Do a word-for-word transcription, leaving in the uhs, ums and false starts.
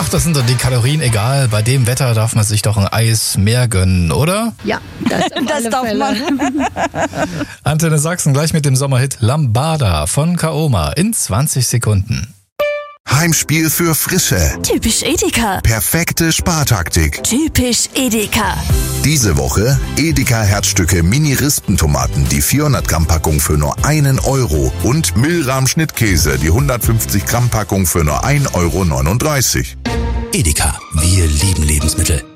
Ach, das sind doch die Kalorien egal. Bei dem Wetter darf man sich doch ein Eis mehr gönnen, oder? Ja, das, das darf man. Antenne Sachsen gleich mit dem Sommerhit Lambada von Kaoma in zwanzig Sekunden. Heimspiel für Frische. Typisch Edeka. Perfekte Spartaktik. Typisch Edeka. Diese Woche Edeka Herzstücke Mini-Rispentomaten, die vierhundert Gramm Packung für nur einen Euro und Milram Schnittkäse, die hundertfünfzig Gramm Packung für nur ein Euro neununddreißig. Edeka, wir lieben Lebensmittel.